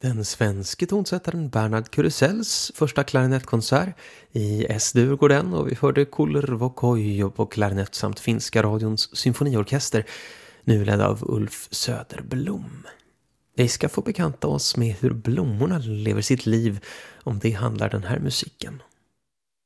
Den svenske tonsättaren Bernhard Kuresells första klarinettkonsert. I S-dur går den och vi hörde Kullervokojo på klarinett samt finska radions symfoniorkester, nu ledd av Ulf Söderblom. Vi ska få bekanta oss med hur blommorna lever sitt liv, om det handlar den här musiken.